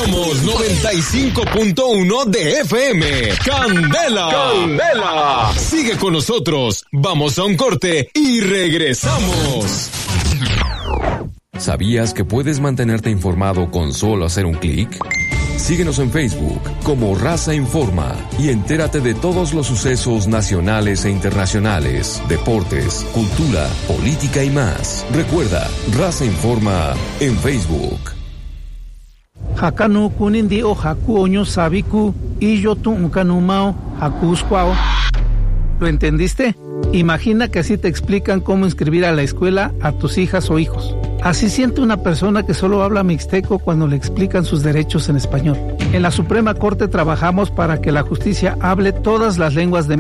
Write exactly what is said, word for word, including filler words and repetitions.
Somos noventa y cinco punto uno de F M. ¡Candela! ¡Candela! Sigue con nosotros. Vamos a un corte y regresamos. ¿Sabías que puedes mantenerte informado con solo hacer un clic? Síguenos en Facebook como Raza Informa y entérate de todos los sucesos nacionales e internacionales, deportes, cultura, política y más. Recuerda, Raza Informa en Facebook. Hakanu kunindi o haku oño sabiku y yo tu unkanumao hakuskwao. ¿Lo entendiste? Imagina que así te explican cómo inscribir a la escuela a tus hijas o hijos. Así siente una persona que solo habla mixteco cuando le explican sus derechos en español. En la Suprema Corte trabajamos para que la justicia hable todas las lenguas de